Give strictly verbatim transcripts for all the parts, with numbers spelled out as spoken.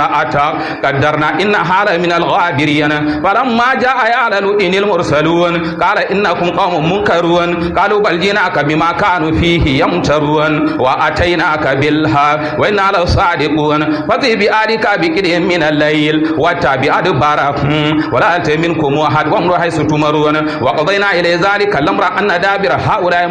جاءت قدرنا إن حال من الغابرين فلما جاء يا لوط المرسلون قال إنكم قوم منكرون قالوا بل جئناك بما كانوا فيه يمترون وأتيناك بالحق وإنا لصادقون فاضرب بآلك بقدر من الليل واتبع أدبارهم ولا يأت منكم أحد وامروا حيث تؤمرون وقضينا إلى ذلك الأمر أن دابر هؤلاء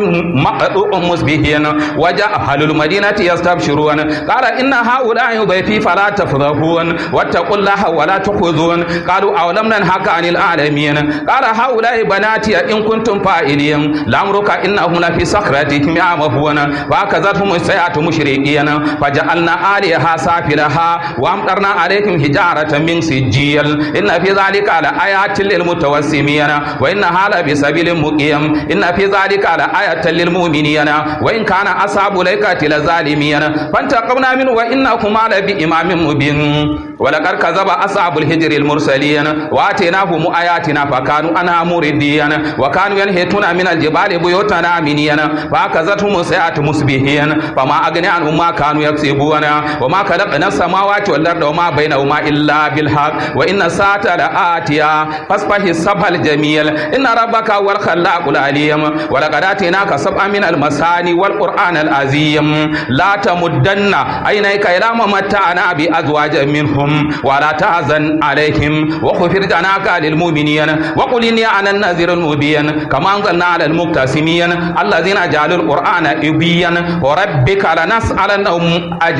مقطوع مصبحين وجاء أهل المدينة يستبشرون قال إن هؤلاء ضيفي فلا تفضحون واتقوا الله ولا تخذون قالوا أولم ننهك عن العالمين قال هؤلاء بناتي إن كنتم فاعلين لأمرك إنهم لفي صخرتهم يعمهون فأخذتهم السيئة مشرقين فجعلنا عاليها سافلها وأمطرنا عليكم حجارة من سجيل إن في ذلك لآيات للمتوسمين وإنها لبسبيل مقيم إن في ذلك لآية للمؤمنين وإن كان أصحاب الأيكة لظالمين فانتقمنا منه وإنكما لبإمام مبين ولقد كذب أصحاب الحجر المرسلين وآتيناهم آياتنا فكانوا عنها موردين وكانوا ينحتون من الجبال بيوتا آمنين فأخذتهم السيئة مصبحين فما أغنى عنهم ما كانوا يكسبون وما خلقنا السماوات والأرض وما بينهما إلا بالحق وإن الساعة لآتية فاصفح الصفح الجميل إن ربك هو الخلاق العليم ولقد آتيناك سبعا من المثاني والقرآن العظيم لا تمدن عينيك إلى ما متعنا بأزواج منهم ولا تحزن عليهم واخفض جناحك للمؤمنين وقل إني أنا النذير المبين كما أنزلنا على المقتسمين الذين جعلوا القرآن عربيا وربك لنسألنهم أج...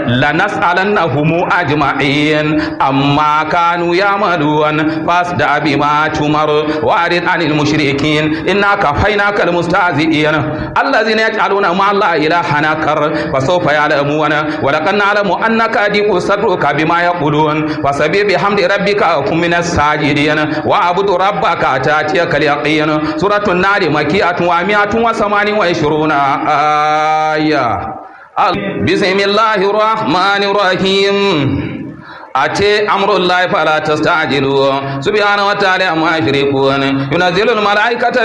لنسألنهم أجمعين أما كانوا يعملون فاصدع بما تؤمر وأعرض عن المشركين إنا كفيناك المستهزئين الذين يجعلون مع الله إلها آخر فسوف يعلمون ولقد نعلم أنك يضيق صدرك بما يقولون فسبح بحمد ربك وكن من الساجدين واعبد ربك حتى يأتيك اليقين سورة النار مكية ومائة وثمان وعشرون آية بسم الله الرحمن الرحيم أتي أمر الله فلا تستعجلوا سبحانه وتعالى ما يشركون ينزل الملائكة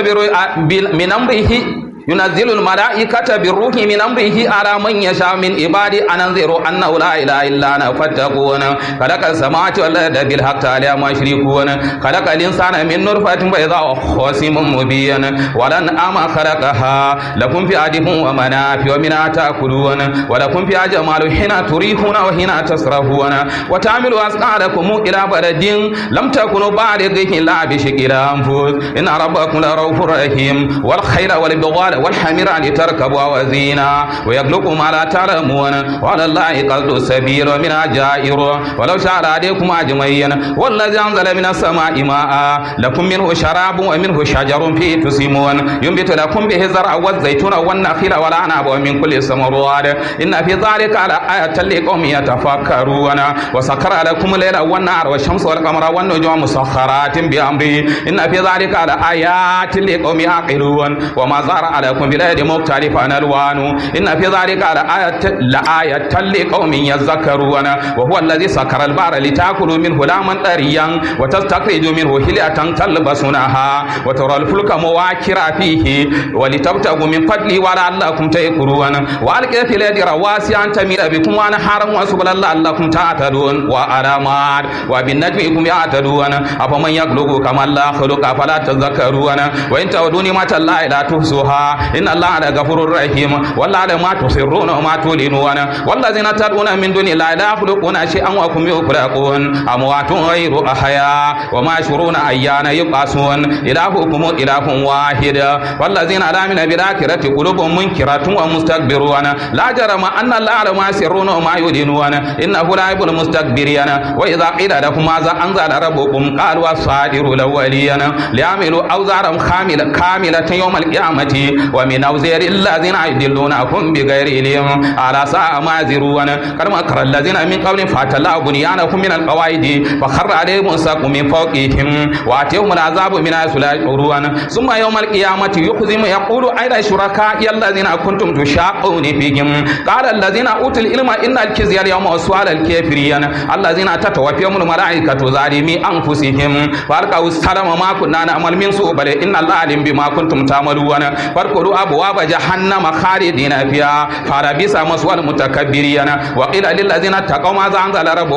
من أمره ينزل الملائكة بالروح من أمره على من يشاء من عباده أن أنذروا أنه لا إله إلا أنا فاتقون خلق السماوات والأرض بالحق تعالى ما يشركون خلق الإنسان من نطفة فإذا خصيم مبين ولنعم خلقها لكم فيها دفء ومنافع ومنها تأكلون ولكم فيها جمال حين تريحون وحين تسرحون وتعملوا أثقالكم إلى بلد لم تكونوا بالغيه إلا بشق الأنفس إن ربكم لرؤوف رحيم والخيل والبغال والحمير لتركبوا وزينا ويخلق ما لا تعلمون وعلى الله قصد السبيل ومن جائر ولو شاء عليكم أجمعين والذي أنزل من السماء ماء لكم منه شراب ومنه شجر فيه تسيمون ينبت لكم به الزرع والزيتون والنخيل والأعناب ومن كل الثمرات إن في ذلك لآية لقوم يتفكرون وسخر لكم الليل والنهار والشمس والقمر والنجوم مسخرات بأمره إن في ذلك لآيات لقوم يعقلون وما زرع لكم بالأرض مختلفا ألوانه إن في ذلك لآية لآية لقوم يذكرون وهو الذي سخر البحر لتأكلوا منه لحما طريا وتستخرجوا منه حلية تلبسونها وترى الفلك مواخر فيه ولتبتغوا من فضله ولعلكم تشكرون وألقى في الأرض رواسي أن تميد بكم وأنهارا وسبلا لعلكم تهتدون وعلامات وبالنجم هم يهتدون أفمن يخلق كمن لا خلق فلا تذكرون وإن تعودوا نعمة الله لا تحصوها إن الله لغفور رحيم والله ما تصرون وما تعلنون والذين تدعون من دون الله لا يخلقون شيئا وهم يخلقون أموات غير أحياء وما يشعرون أيان يبعثون إلهكم إله واحد والذين لا يؤمنون بالآخرة قلوبهم منكرة ومستكبرون لا جرم أن الله ما يسرون وما يعلنون إنه لا يحب المستكبرين وإذا قيل لهم ماذا أنزل ربكم قالوا أساطير الأولين ليعملوا أوزارهم كاملة يوم القيامة ومن أوزار الذين يضلونكم بغير علم على ساء ما يزرون كما مكر الذين من قبل فأتى بنيانهم من القواعد فخر عليهم السقف من فوقهم وأتيهم العذاب من حيث لا يشعرون ثم يوم القيامة يخزم يقول أين شركائي الذين كنتم تشاقون فيهم قال الذين أوتوا العلم إن الخزي اليوم أسوال الكافرين الذين تتوفيهم الملائكة ظالمي أنفسهم فألقوا السلام ما كنا نعمل من سوء بل إن الله عليم بما كنتم تعملون فادخلوا أبواب جهنم خالدين فيها فلبئس مثوى المتكبرين وقيل للذين اتقوا ماذا أنزل ربكم